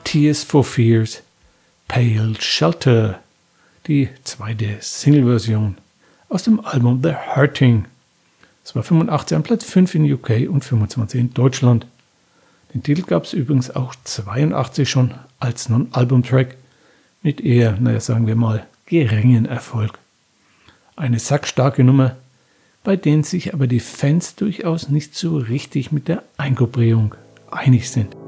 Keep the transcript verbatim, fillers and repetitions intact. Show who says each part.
Speaker 1: Tears for Fears, Pale Shelter, die zweite Single-Version aus dem Album The Hurting. Es war fünfundachtzig an Platz fünf in U K und fünfundzwanzig in Deutschland. Den Titel gab es übrigens auch zweiundachtzig schon als Non-Album-Track mit eher, naja, sagen wir mal, geringen Erfolg. Eine sackstarke Nummer, bei denen sich aber die Fans durchaus nicht so richtig mit der Eingruppierung einig sind.